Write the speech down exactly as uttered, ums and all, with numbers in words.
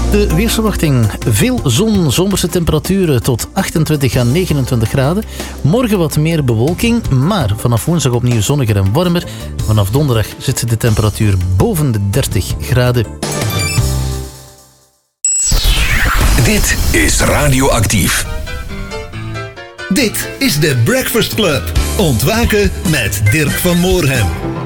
De weersverwachting. Veel zon, zomerse temperaturen tot achtentwintig à negenentwintig graden. Morgen wat meer bewolking, maar vanaf woensdag opnieuw zonniger en warmer. Vanaf donderdag zit de temperatuur boven de dertig graden. Dit is Radioactief. Dit is de Breakfast Club. Ontwaken met Dirk van Moorhem.